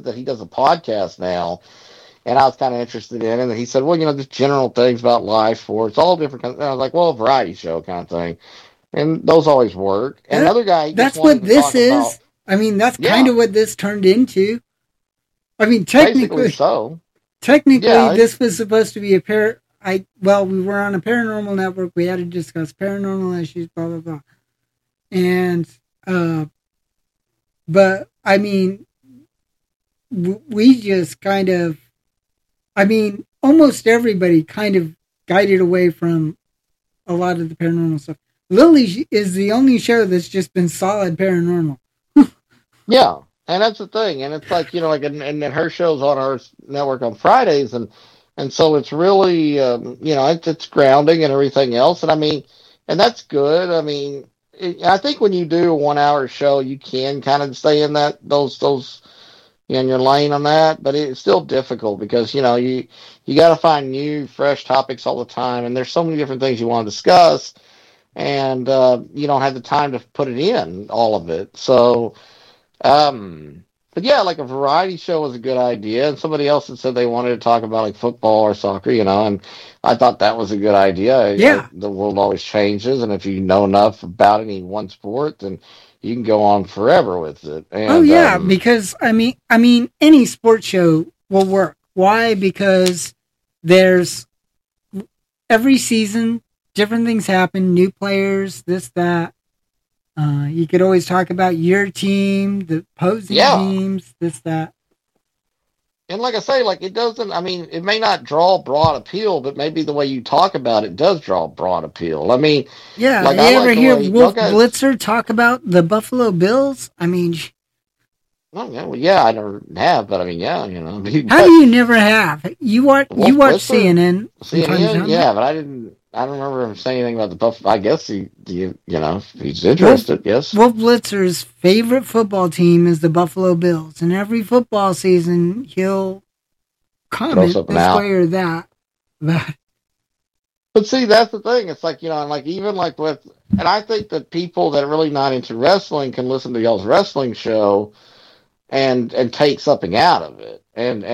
that he does a podcast now, and I was kind of interested in it. And he said, well, just general things about life, sports, all different kinds. And I was like, well, a variety show kind of thing. And those always work. And another guy, he just That's what wanted to this talk is. about. I mean, that's kind Yeah, of what this turned into. I mean, basically so. technically, Yeah, this was supposed to be we were on a paranormal network. We had to discuss paranormal issues, blah blah blah, and but I mean, we just kind of, I mean, almost everybody kind of guided away from a lot of the paranormal stuff. Lily is the only show that's just been solid paranormal. yeah. And that's the thing. And it's like, and her show's on our network on Fridays. And so it's really, it's grounding and everything else. And I mean, and that's good. I mean, I think when you do a 1 hour show, you can kind of stay in those in your lane on that, but it's still difficult because, you got to find new, fresh topics all the time. And there's so many different things you want to discuss, and you don't have the time to put it in, all of it. So, but yeah, like a variety show was a good idea. And somebody else had said they wanted to talk about like football or soccer, and I thought that was a good idea. Yeah. The world always changes, and if you know enough about any one sport, then you can go on forever with it. And, because I mean, any sports show will work. Why? Because there's every season different things happen, new players, this, that. You could always talk about your team, the opposing teams, this, that. And like I say, like it doesn't, I mean, it may not draw broad appeal, but maybe the way you talk about it does draw broad appeal. I mean, yeah, like you ever hear Wolf Blitzer talk about the Buffalo Bills? I mean, yeah, I never have, but I mean, yeah, How do you never have? You watch CNN. CNN, yeah, but I don't remember him saying anything about the Buffalo. I guess he's interested, yes. Wolf Blitzer's favorite football team is the Buffalo Bills, and every football season he'll comment this way or that. But see, that's the thing. It's like, and like even like and I think that people that are really not into wrestling can listen to y'all's wrestling show and take something out of it,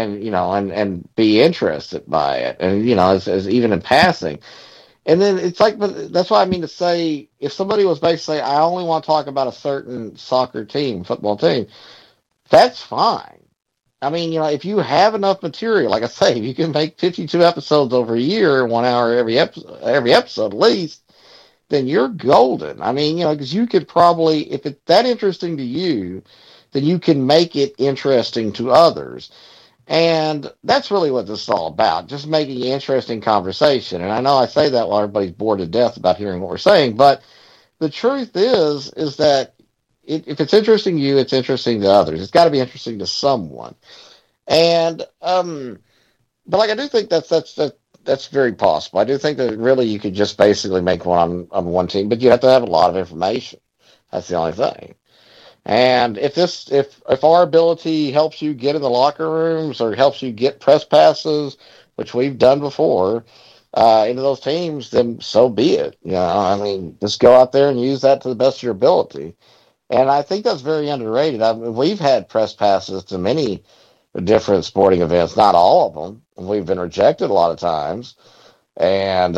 and be interested by it, and as even in passing. And then it's like, but that's what I mean to say, if somebody was basically, I only want to talk about a certain soccer team, football team, that's fine. I mean, if you have enough material, like I say, if you can make 52 episodes over a year, 1 hour every episode at least, then you're golden. I mean, because you could probably, if it's that interesting to you, then you can make it interesting to others. And that's really what this is all about, just making interesting conversation. And I know I say that while everybody's bored to death about hearing what we're saying, but the truth is that if it's interesting to you, it's interesting to others. It's got to be interesting to someone. And but like I do think that's very possible. I do think that really you could just basically make one on one team, but you have to have a lot of information. That's the only thing. And if our ability helps you get in the locker rooms or helps you get press passes, which we've done before, into those teams, then so be it. I mean, just go out there and use that to the best of your ability. And I think that's very underrated. I mean, we've had press passes to many different sporting events, not all of them. We've been rejected a lot of times. And,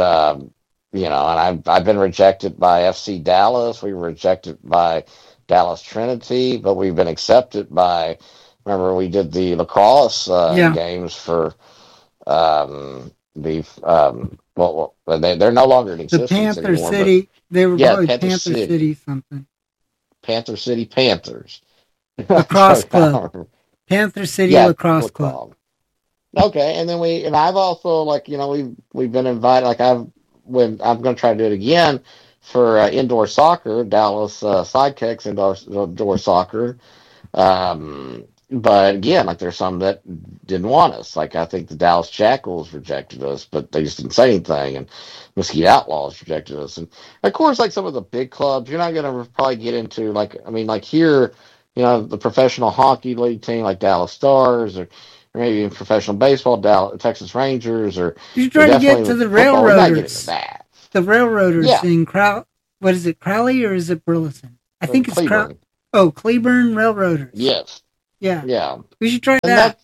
and I've been rejected by FC Dallas. We were rejected by Dallas Trinity, but we've been accepted by, remember we did the lacrosse games for they're no longer in existence the Panther anymore, City. They were called Panther City something. Panther City Panthers. Lacrosse Club. Panther City Lacrosse Club. Okay, and then I've also we've been invited, I'm going to try to do it again for indoor soccer, Dallas Sidekicks indoor soccer. But again, there's some that didn't want us. I think the Dallas Jackals rejected us, but they just didn't say anything. And Mesquite Outlaws rejected us. And of course, some of the big clubs, you're not going to probably get into here, the professional hockey league team like Dallas Stars, or maybe in professional baseball, Texas Rangers, or you try to get to the Railroaders. That. The Railroaders in what is it, Crowley or is it Burleson? I think it's Cleburne. Cleburne Railroaders. Yes. Yeah, Yeah, we should try and that.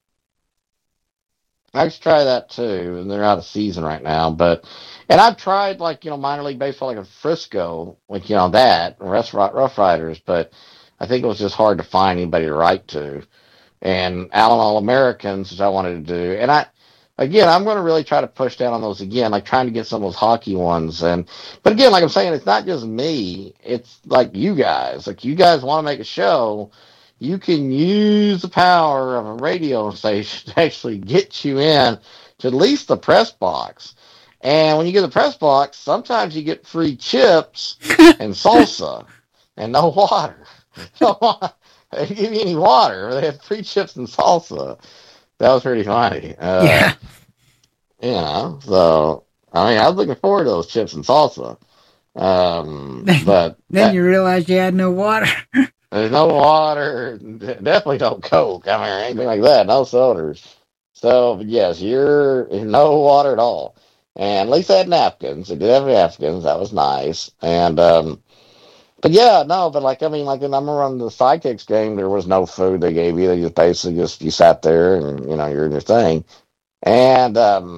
I should try that too. And they're out of season right now, but and I've tried like minor league baseball like in Frisco, like that Rough Riders, but I think it was just hard to find anybody to write to. And Allen All Americans, which I wanted to do, and I'm going to really try to push down on those again, like trying to get some of those hockey ones. But again, like I'm saying, it's not just me; it's like you guys. Like you guys want to make a show, you can use the power of a radio station to actually get you in to at least the press box. And when you get the press box, sometimes you get free chips and salsa and no water. They didn't give you any water. They had free chips and salsa. That was pretty funny. Yeah. So I mean, I was looking forward to those chips and salsa. But then you realize you had no water. There's no water, definitely no Coke. I mean, anything like that. No sodas. So yes, you're no water at all. And at least they had napkins. They did have napkins. That was nice. And but yeah, no, but like I mean, like I remember on the Sidekicks game, there was no food they gave you. They just basically you sat there and you're in your thing. And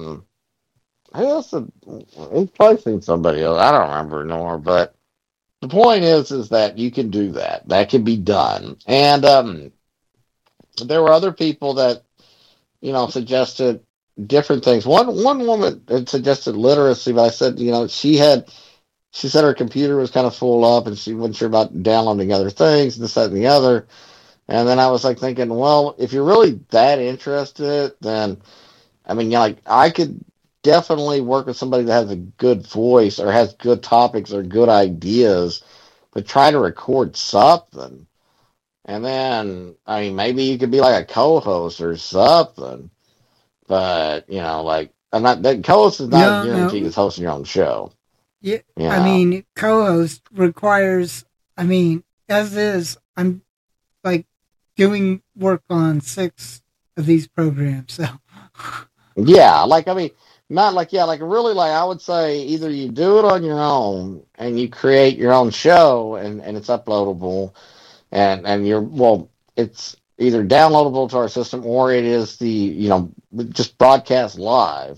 who else? He's probably seen somebody else. I don't remember anymore. But the point is that you can do that. That can be done. And there were other people that suggested different things. One woman had suggested literacy, but I said she said her computer was kind of full up and she wasn't sure about downloading other things, this, that, and the other. And then I was like thinking, well, if you're really that interested, then, I mean, like I could definitely work with somebody that has a good voice or has good topics or good ideas, but try to record something. And then, I mean, maybe you could be like a co-host or something. But, like, that co-host is not guaranteed as hosting your own show. Yeah, I mean, co-host requires. I mean, as is, I'm like doing work on 6 of these programs. So yeah, like I mean, not like like really like I would say either you do it on your own and you create your own show and it's uploadable and it's either downloadable to our system or it is just broadcast live.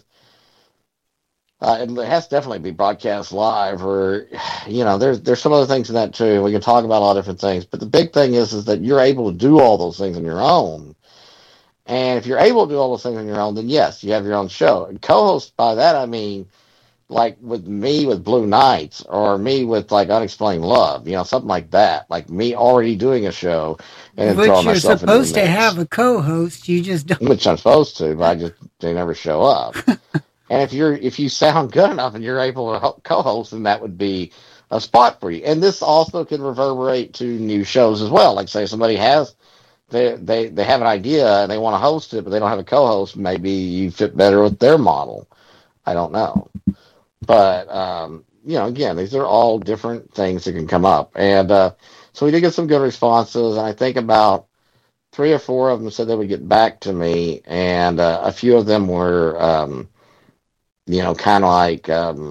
It has to definitely be broadcast live, or there's some other things in that too. We can talk about a lot of different things, but the big thing is that you're able to do all those things on your own. And if you're able to do all those things on your own, then yes, you have your own show. And co-host by that I mean, like with me with Blue Knights, or me with like Unexplained Love, something like that. Like me already doing a show and which throwing you're myself supposed into the to mix. have a co-host, you just don't. Which I'm supposed to, but they never show up. And if you sound good enough and you're able to co-host, then that would be a spot for you. And this also can reverberate to new shows as well. Like say somebody has they have an idea and they want to host it, but they don't have a co-host. Maybe you fit better with their model. I don't know, but again, these are all different things that can come up. And so we did get some good responses, and I think about 3 or 4 of them said they would get back to me, and a few of them were. Kind of like,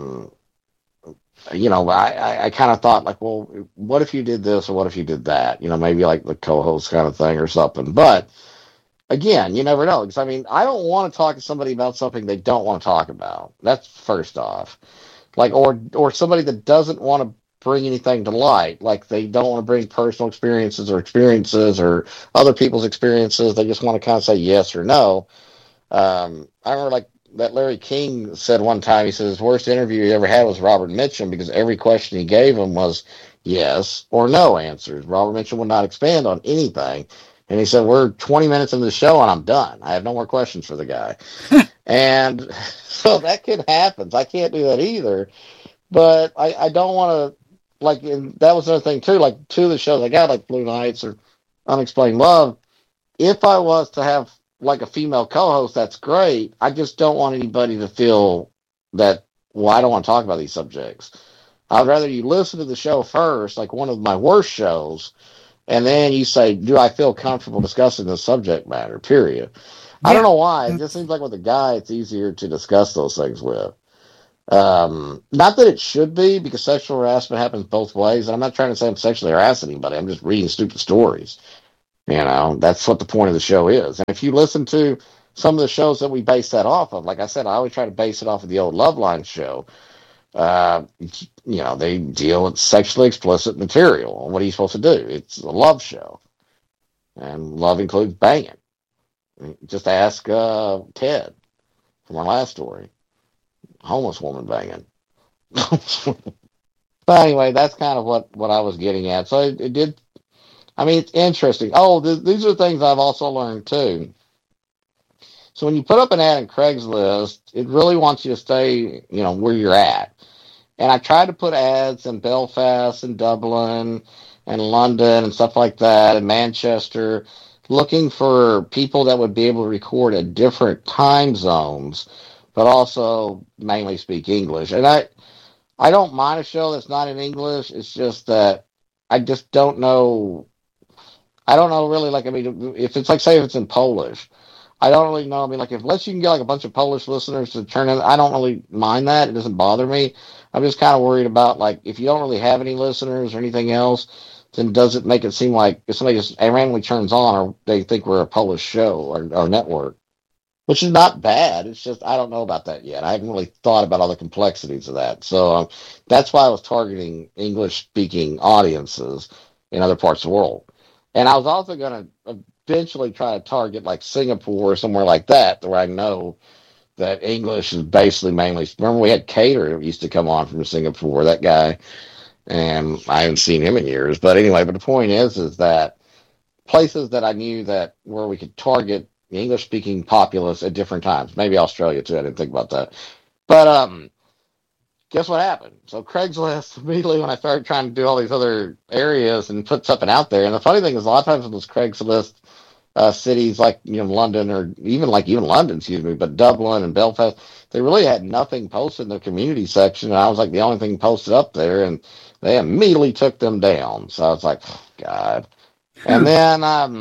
I kind of thought like, well, what if you did this or what if you did that? Maybe like the co-host kind of thing or something. But again, you never know. Because I mean, I don't want to talk to somebody about something they don't want to talk about. That's first off. Like, or somebody that doesn't want to bring anything to light. Like they don't want to bring personal experiences or other people's experiences. They just want to kind of say yes or no. I remember like, that Larry King said one time, he said his worst interview he ever had was Robert Mitchum because every question he gave him was yes or no answers. Robert Mitchum would not expand on anything. And he said, we're 20 minutes into the show and I'm done. I have no more questions for the guy. And so that could happen. I can't do that either. But I don't want to, like, and that was another thing too, like 2 of the shows I got, like Blue Knights or Unexplained Love, if I was to have like a female co-host, that's great. I just don't want anybody to feel that, well, I don't want to talk about these subjects. I'd rather you listen to the show first, like one of my worst shows, and then you say, do I feel comfortable discussing the subject matter, period. Yeah. I don't know why. It just seems like with a guy, it's easier to discuss those things with. Not that it should be, because sexual harassment happens both ways. And I'm not trying to say I'm sexually harassing anybody. I'm just reading stupid stories. That's what the point of the show is. And if you listen to some of the shows that we base that off of, like I said, I always try to base it off of the old Loveline show. They deal with sexually explicit material. What are you supposed to do? It's a love show. And love includes banging. Just ask Ted from our last story. Homeless woman banging. But anyway, that's kind of what I was getting at. So it did. I mean, it's interesting. Oh, these are things I've also learned too. So when you put up an ad in Craigslist, it really wants you to stay, where you're at. And I tried to put ads in Belfast and Dublin and London and stuff like that and Manchester, looking for people that would be able to record at different time zones, but also mainly speak English. And I don't mind a show that's not in English. It's just that I just don't know. I don't know really. Like, I mean, if it's like, say, if it's in Polish, I don't really know. I mean, like, unless you can get like a bunch of Polish listeners to turn in, I don't really mind that. It doesn't bother me. I'm just kind of worried about, like, if you don't really have any listeners or anything else, then does it make it seem like if somebody just randomly turns on, or they think we're a Polish show or network, which is not bad. It's just I don't know about that yet. I haven't really thought about all the complexities of that. So that's why I was targeting English-speaking audiences in other parts of the world. And I was also going to eventually try to target like Singapore or somewhere like that, where I know that English is basically mainly. Remember, we had Cater who used to come on from Singapore, that guy, and I haven't seen him in years. But anyway, but the point is that places that I knew that where we could target the English speaking populace at different times. Maybe Australia too. I didn't think about that. But guess what happened? So Craigslist, immediately when I started trying to do all these other areas and put something out there, and the funny thing is a lot of times with those Craigslist cities like London, or even London, excuse me, but Dublin and Belfast, they really had nothing posted in the community section, and I was like the only thing posted up there, and they immediately took them down. So I was like, oh, God. And then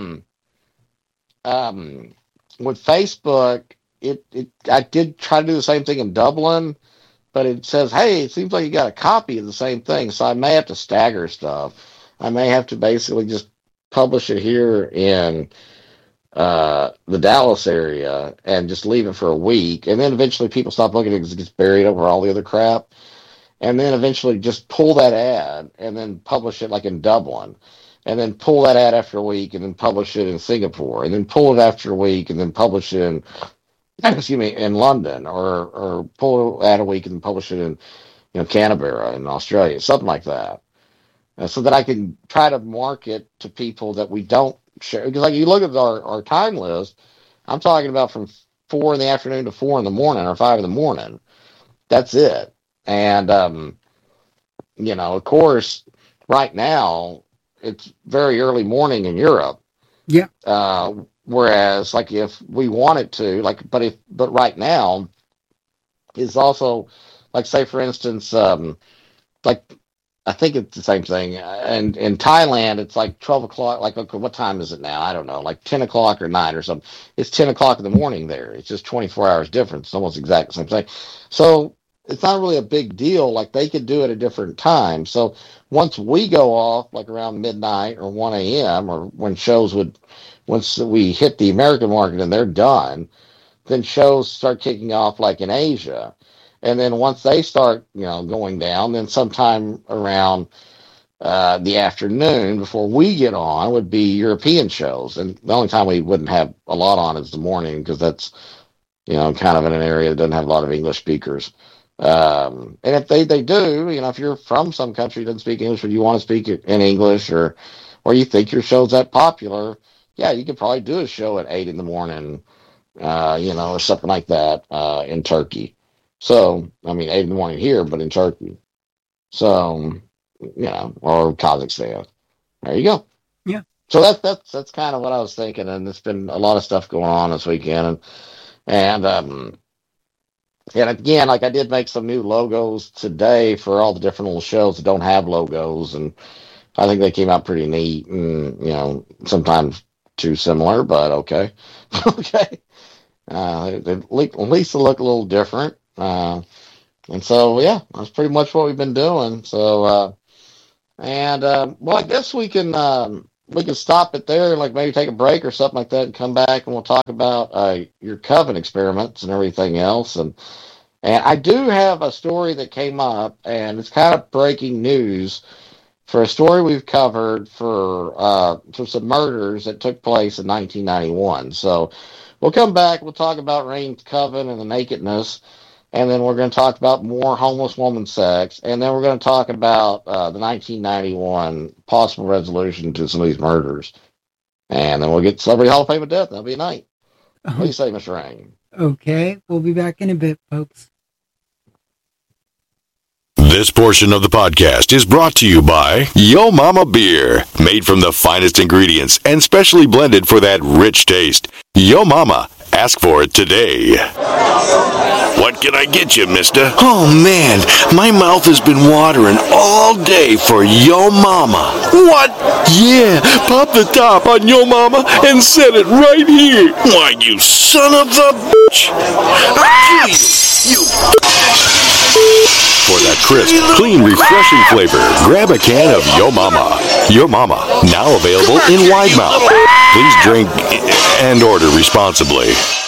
with Facebook, I did try to do the same thing in Dublin, but it says, hey, it seems like you got a copy of the same thing, so I may have to stagger stuff. I may have to basically just publish it here in the Dallas area and just leave it for a week, and then eventually people stop looking at it because it gets buried over all the other crap, and then eventually just pull that ad and then publish it like in Dublin, and then pull that ad after a week and then publish it in Singapore, and then pull it after a week and then publish it in in London, or pull it ad a week and then publish it in Canberra in Australia, something like that, so that I can try to market to people that we don't share. Because like you look at our time list, I'm talking about from 4 in the afternoon to 4 in the morning or 5 in the morning. That's it. And of course, right now it's very early morning in Europe. Yeah. Whereas, like, if we wanted to, like, but right now is also, like, say for instance, like, I think it's the same thing. And in Thailand, it's like 12 o'clock. Like, okay, what time is it now? I don't know, like 10 o'clock or 9 or something. It's 10 o'clock in the morning there. It's just 24 hours difference. It's almost exactly the same thing. So it's not really a big deal. Like, they could do it at different times. So once we go off, like around midnight or 1 a.m., or when once we hit the American market and they're done, then shows start kicking off like in Asia. And then once they start, going down, then sometime around the afternoon before we get on would be European shows. And the only time we wouldn't have a lot on is the morning, because that's, kind of in an area that doesn't have a lot of English speakers. And if they do, if you're from some country that doesn't speak English, or you want to speak in English, or you think your show's that popular, yeah, you could probably do a show at 8 in the morning, or something like that in Turkey. So, I mean, 8 in the morning here, but in Turkey. So, or Kazakhstan. There you go. Yeah. So that's kind of what I was thinking, and there's been a lot of stuff going on this weekend, and again, like, I did make some new logos today for all the different little shows that don't have logos, and I think they came out pretty neat, and sometimes too similar, but okay. Okay. At least they look a little different. And so, yeah, that's pretty much what we've been doing. So, well, I guess we can we can stop it there, like maybe take a break or something like that, and come back and we'll talk about your coven experiments and everything else. And I do have a story that came up, and it's kind of breaking news for a story we've covered for some murders that took place in 1991. So we'll come back. We'll talk about Rain's coven and the nakedness. And then we're going to talk about more homeless woman sex. And then we're going to talk about the 1991 possible resolution to some of these murders. And then we'll get Celebrity Hall of Fame of Death. That'll be a night. What do you say, Mr. Rain? Okay. We'll be back in a bit, folks. This portion of the podcast is brought to you by Yo Mama Beer, made from the finest ingredients and specially blended for that rich taste. Yo Mama, ask for it today. What can I get you, mister? Oh, man, my mouth has been watering all day for Yo Mama. What? Yeah, pop the top on Yo Mama and set it right here. Why, you son of a bitch! Ah! You. For that crisp, clean, refreshing flavor, grab a can of Yo Mama. Your Mama, now available in wide mouth. Please drink and order responsibly.